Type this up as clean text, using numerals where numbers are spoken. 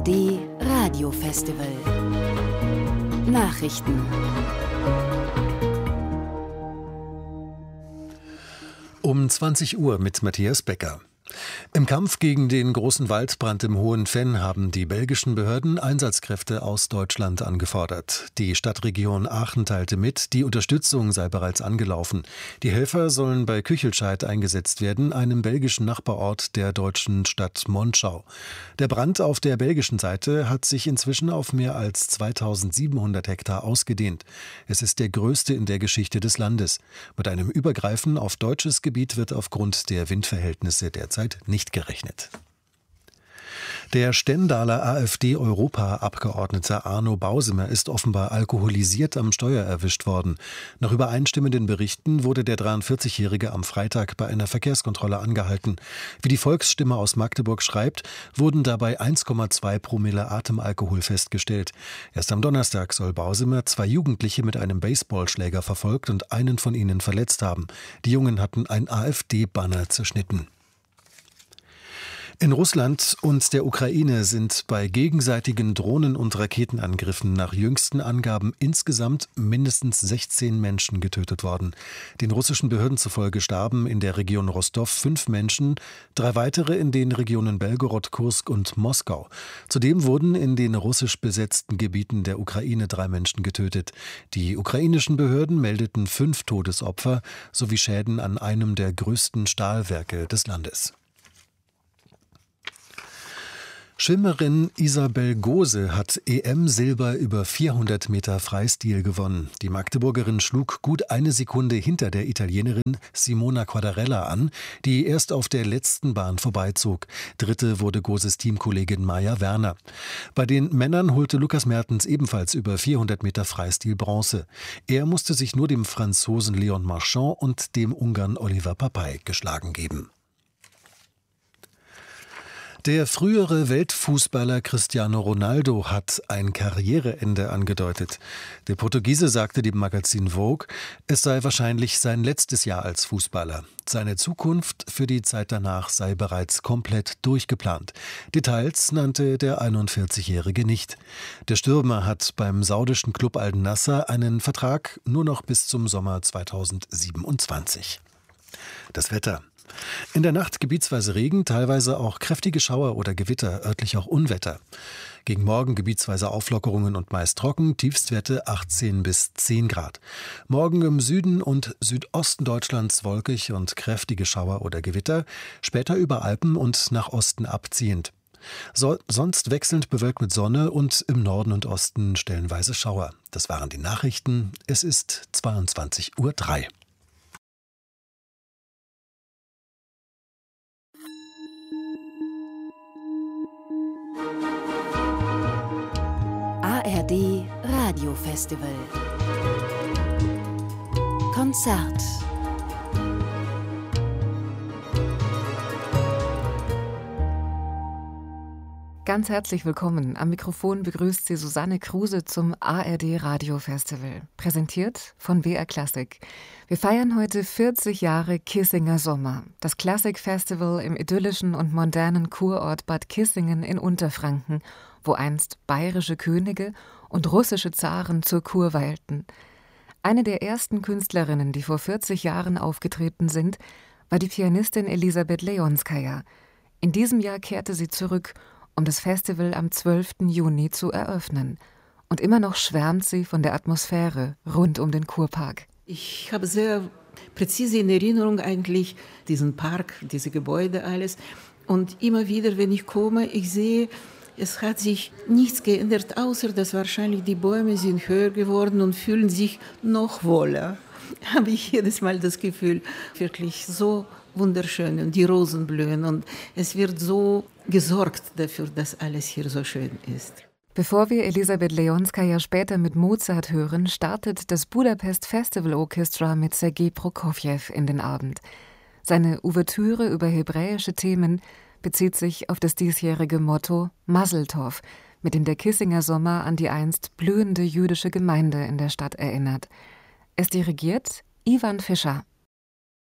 ARD Radiofestival. Nachrichten. Um 20 Uhr mit Matthias Becker. Im Kampf gegen den großen Waldbrand im Hohen Venn haben die belgischen Behörden Einsatzkräfte aus Deutschland angefordert. Die Stadtregion Aachen teilte mit, die Unterstützung sei bereits angelaufen. Die Helfer sollen bei Küchelscheid eingesetzt werden, einem belgischen Nachbarort der deutschen Stadt Monschau. Der Brand auf der belgischen Seite hat sich inzwischen auf mehr als 2700 Hektar ausgedehnt. Es ist der größte in der Geschichte des Landes. Mit einem Übergreifen auf deutsches Gebiet wird aufgrund der Windverhältnisse derzeit nicht gerechnet. Der Stendaler AfD-Europaabgeordnete Arno Bausemer ist offenbar alkoholisiert am Steuer erwischt worden. Nach übereinstimmenden Berichten wurde der 43-Jährige am Freitag bei einer Verkehrskontrolle angehalten. Wie die Volksstimme aus Magdeburg schreibt, wurden dabei 1,2 Promille Atemalkohol festgestellt. Erst am Donnerstag soll Bausemer 2 Jugendliche mit einem Baseballschläger verfolgt und einen von ihnen verletzt haben. Die Jungen hatten ein AfD-Banner zerschnitten. In Russland und der Ukraine sind bei gegenseitigen Drohnen- und Raketenangriffen nach jüngsten Angaben insgesamt mindestens 16 Menschen getötet worden. Den russischen Behörden zufolge starben in der Region Rostov 5 Menschen, 3 weitere in den Regionen Belgorod, Kursk und Moskau. Zudem wurden in den russisch besetzten Gebieten der Ukraine 3 Menschen getötet. Die ukrainischen Behörden meldeten 5 Todesopfer sowie Schäden an einem der größten Stahlwerke des Landes. Schwimmerin Isabel Gose hat EM-Silber über 400 Meter Freistil gewonnen. Die Magdeburgerin schlug gut 1 Sekunde hinter der Italienerin Simona Quadarella an, die erst auf der letzten Bahn vorbeizog. Dritte wurde Goses Teamkollegin Maja Werner. Bei den Männern holte Lukas Mertens ebenfalls über 400 Meter Freistil Bronze. Er musste sich nur dem Franzosen Léon Marchand und dem Ungarn Oliver Papay geschlagen geben. Der frühere Weltfußballer Cristiano Ronaldo hat ein Karriereende angedeutet. Der Portugiese sagte dem Magazin Vogue, es sei wahrscheinlich sein letztes Jahr als Fußballer. Seine Zukunft für die Zeit danach sei bereits komplett durchgeplant. Details nannte der 41-Jährige nicht. Der Stürmer hat beim saudischen Club Al-Nassr einen Vertrag nur noch bis zum Sommer 2027. Das Wetter. In der Nacht gebietsweise Regen, teilweise auch kräftige Schauer oder Gewitter, örtlich auch Unwetter. Gegen Morgen gebietsweise Auflockerungen und meist trocken, Tiefstwerte 18 bis 10 Grad. Morgen im Süden und Südosten Deutschlands wolkig und kräftige Schauer oder Gewitter, später über Alpen und nach Osten abziehend. Sonst wechselnd bewölkt mit Sonne und im Norden und Osten stellenweise Schauer. Das waren die Nachrichten. Es ist 22:03 Uhr. ARD Radiofestival. Konzert. Ganz herzlich willkommen. Am Mikrofon begrüßt Sie Susanne Kruse zum ARD Radiofestival. Präsentiert von BR Classic. Wir feiern heute 40 Jahre Kissinger Sommer. Das Classic Festival im idyllischen und modernen Kurort Bad Kissingen in Unterfranken, wo einst bayerische Könige und russische Zaren zur Kur weilten. Eine der ersten Künstlerinnen, die vor 40 Jahren aufgetreten sind, war die Pianistin Elisabeth Leonskaja. In diesem Jahr kehrte sie zurück, um das Festival am 12. Juni zu eröffnen. Und immer noch schwärmt sie von der Atmosphäre rund um den Kurpark. Ich habe sehr präzise in Erinnerung eigentlich diesen Park, diese Gebäude, alles. Und immer wieder, wenn ich komme, ich sehe, es hat sich nichts geändert, außer dass wahrscheinlich die Bäume sind höher geworden und fühlen sich noch wohler. Habe ich jedes Mal das Gefühl, wirklich so wunderschön und die Rosen blühen und es wird so gesorgt dafür, dass alles hier so schön ist. Bevor wir Elisabeth Leonskaja später mit Mozart hören, startet das Budapest Festival Orchestra mit Sergei Prokofjew in den Abend. Seine Ouvertüre über hebräische Themen bezieht sich auf das diesjährige Motto Mazel Tov, mit dem der Kissinger Sommer an die einst blühende jüdische Gemeinde in der Stadt erinnert. Es dirigiert Ivan Fischer.